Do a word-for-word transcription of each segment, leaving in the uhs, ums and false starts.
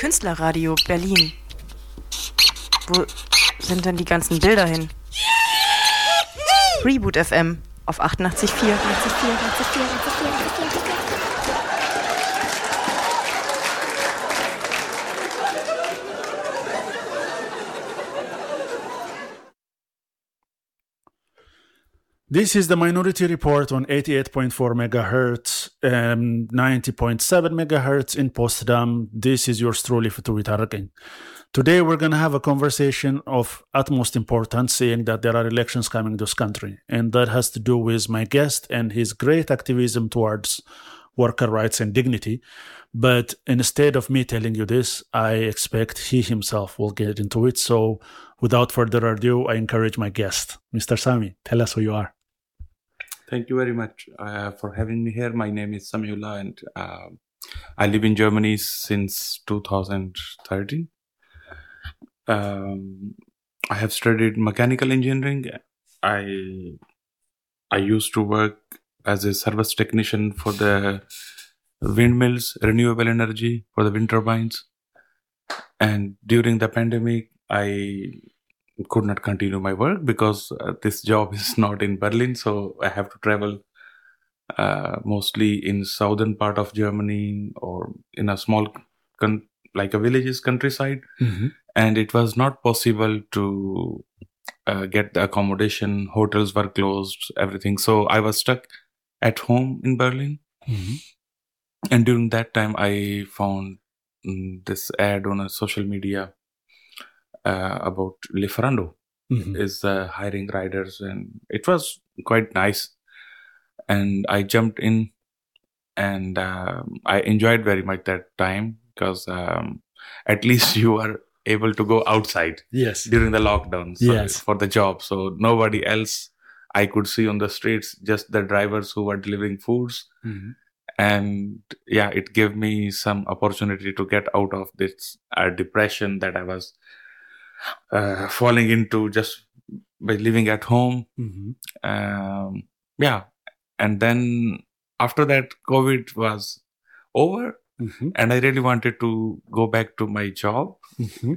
Künstlerradio Berlin. Wo sind denn die ganzen Bilder hin? Reboot F M auf achtundachtzig Komma vier. This is the Minority Report on eighty-eight point four megahertz, um, ninety point seven megahertz in Potsdam. This is yours truly, Futuhi Taraqin. Today we're going to have a conversation of utmost importance, seeing that there are elections coming to this country. And that has to do with my guest and his great activism towards worker rights and dignity. But instead of me telling you this, I expect he himself will get into it. So without further ado, I encourage my guest. Mister Sami, tell us who you are. Thank you very much uh, for having me here. My name is Samiullah, and uh, I live in Germany since two thousand thirteen. Um, I have studied mechanical engineering. I I used to work as a service technician for the windmills, renewable energy, for the wind turbines. And during the pandemic, I could not continue my work because uh, this job is not in Berlin, so I have to travel uh, mostly in southern part of Germany or in a small, con- like a village's countryside. Mm-hmm. And it was not possible to uh, get the accommodation. Hotels were closed, everything. So I was stuck at home in Berlin. Mm-hmm. And during that time, I found mm, this ad on a social media uh, about Lieferando Mm-hmm. is uh, hiring riders, and it was quite nice. And I jumped in, and um, I enjoyed very much that time because um, at least you are able to go outside Yes. during the lockdown so Yes. for the job. So nobody else I could see on the streets, just the drivers who were delivering foods. Mm-hmm. And yeah, it gave me some opportunity to get out of this uh, depression that I was uh, falling into just by living at home. Mm-hmm. Um, yeah. And then after that, COVID was over, Mm-hmm. and I really wanted to go back to my job. Mm-hmm.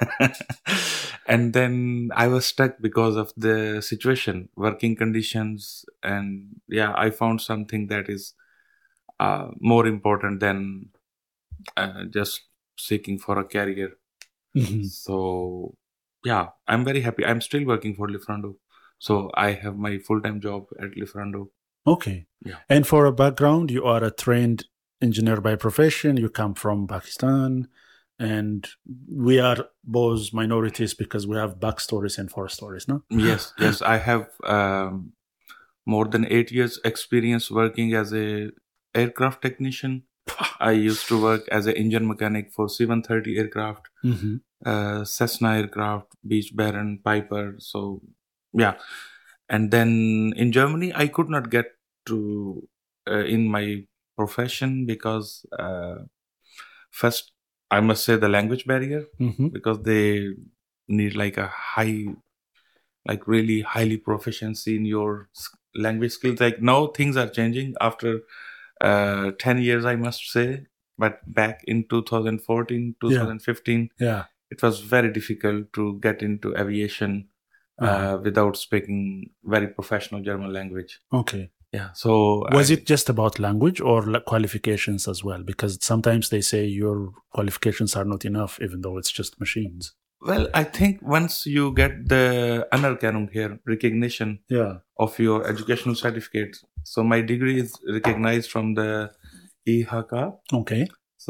And then I was stuck because of the situation, working conditions. And yeah, I found something that is uh, more important than uh, just seeking for a career. Mm-hmm. So yeah, I'm very happy. I'm still working for Lieferando. So I have my full-time job at Lieferando. Okay. Yeah. And for a background, you are a trained engineer by profession. You come from Pakistan. And we are both minorities because we have backstories and forestories, no? Yes, yes. I have um, more than eight years experience working as a aircraft technician. I used to work as an engine mechanic for C one thirty aircraft, Mm-hmm. uh, Cessna aircraft, Beech Baron, Piper. So yeah. And then in Germany, I could not get to uh, in my profession because uh, first, I must say the language barrier, Mm-hmm. because they need like a high, like really highly proficiency in your s- language skills. Like now things are changing after uh, ten years, I must say. But back in two thousand fourteen, Yeah. twenty fifteen, Yeah. it was very difficult to get into aviation uh, Uh-huh. without speaking very professional German language. Okay. Yeah. So Was I- it just about language or la- qualifications as well? Because sometimes they say your qualifications are not enough, even though it's just machines. Well, I think once you get the Anerkennung here, recognition Yeah. of your educational certificate. So my degree is recognized from the I H K. Okay.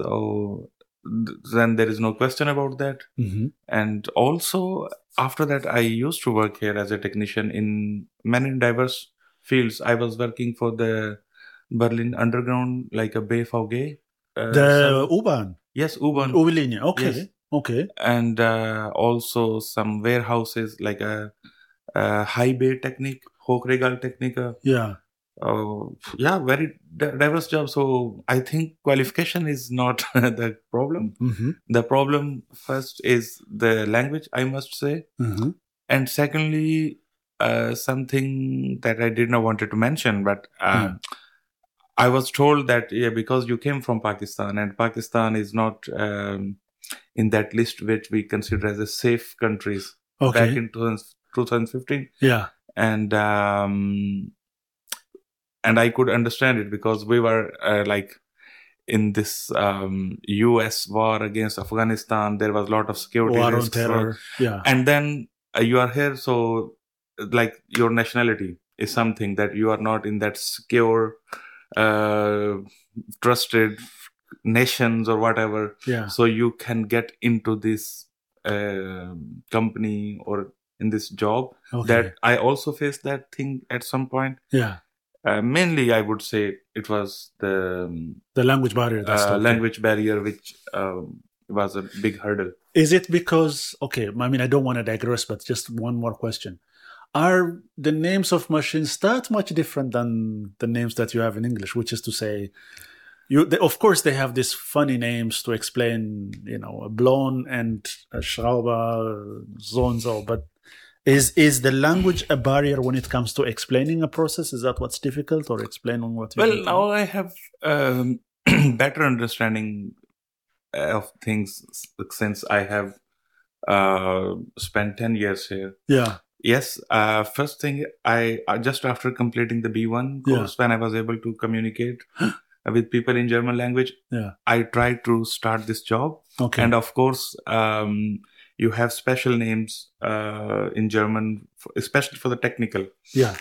So th- then there is no question about that. Mm-hmm. And also after that, I used to work here as a technician in many diverse fields. I was working for the Berlin Underground, like a B V G. Uh, The some- U-Bahn. yes, U-Bahn. U-Linie. Okay. Yes. Okay. And uh, also some warehouses like a, a high bay technique, Hochregal Technique. Yeah. Uh, yeah, very di- diverse job. So I think qualification is not the problem. Mm-hmm. The problem first is the language, I must say. Mm-hmm. And secondly, uh, something that I did not wanted to mention, but uh, Yeah. I was told that yeah, because you came from Pakistan and Pakistan is not um, in that list which we consider as a safe countries Okay. back in twenty fifteen. Yeah. And um, and I could understand it because we were uh, like in this um, U S war against Afghanistan. There was a lot of security War on risks. terror. Yeah. And then uh, you are here, so like your nationality is something that you are not in that secure, uh, trusted nations or whatever. Yeah. So you can get into this uh, company or in this job. Okay. That I also faced that thing at some point. Yeah. Uh, mainly, I would say it was the um, The language barrier. That's uh, okay. language barrier, which um, was a big hurdle. Is it because, okay, I mean, I don't want to digress, but just one more question. Are the names of machines that much different than the names that you have in English? Which is to say, you, they, of course, they have these funny names to explain, you know, a blown and a Schrauber, so and so, but Is is the language a barrier when it comes to explaining a process? Is that what's difficult, or explaining what you Well, do? now I have um, better understanding of things since I have uh, spent ten years here. Yeah. Yes. Uh, first thing, I uh, just after completing the B one course, Yeah. when I was able to communicate with people in German language, Yeah. I tried to start this job. Okay. And of course, um, you have special names uh, in German, f- especially for the technical Yeah.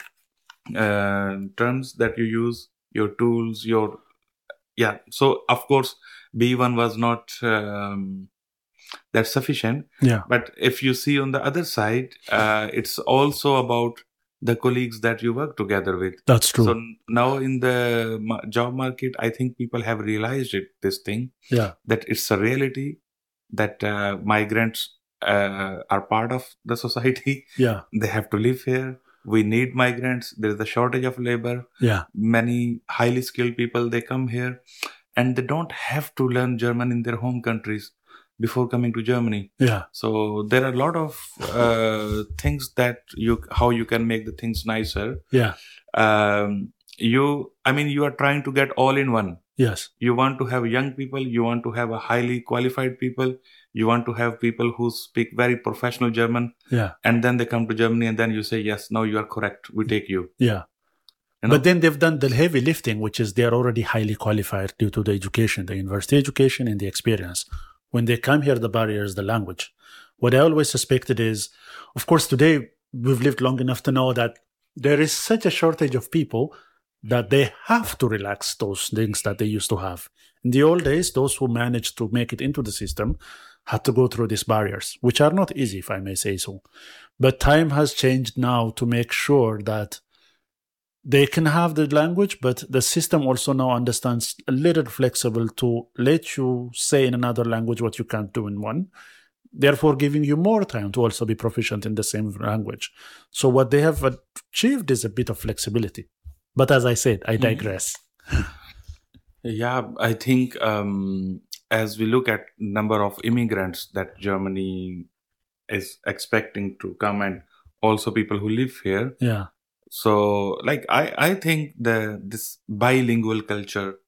uh, terms that you use, your tools, your yeah. So of course, B one was not um, that sufficient. Yeah. But if you see on the other side, uh, it's also about the colleagues that you work together with. That's true. So n- now in the ma- job market, I think people have realized it. This thing Yeah. that it's a reality that uh, migrants uh, are part of the society. Yeah. They have to live here. We need migrants. There is a shortage of labor. Yeah. Many highly skilled people, they come here and they don't have to learn German in their home countries before coming to Germany. Yeah. So there are a lot of uh, things that you, how you can make the things nicer. Yeah. Um, you, I mean, you are trying to get all in one. Yes. You want to have young people. You want to have a highly qualified people. You want to have people who speak very professional German. Yeah. And then they come to Germany and then you say, yes, no, you are correct. We take you. Yeah. You know? But then they've done the heavy lifting, which is they're already highly qualified due to the education, the university education and the experience. When they come here, the barrier is the language. What I always suspected is, of course, today we've lived long enough to know that there is such a shortage of people that they have to relax those things that they used to have. In the old days, those who managed to make it into the system had to go through these barriers, which are not easy, if I may say so. But time has changed now to make sure that they can have the language, but the system also now understands a little flexible to let you say in another language what you can't do in one, therefore giving you more time to also be proficient in the same language. So what they have achieved is a bit of flexibility. But as I said, I digress. Yeah, I think um, as we look at number of immigrants that Germany is expecting to come and also people who live here. Yeah. So like I, I think the this bilingual culture